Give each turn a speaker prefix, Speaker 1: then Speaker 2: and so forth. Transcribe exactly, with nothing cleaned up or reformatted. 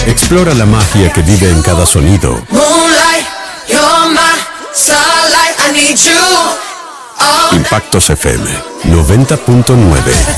Speaker 1: Explora la magia que vive en cada sonido.
Speaker 2: Moonlight, you're my starlight, I need you all
Speaker 1: Impactos F M noventa punto nueve.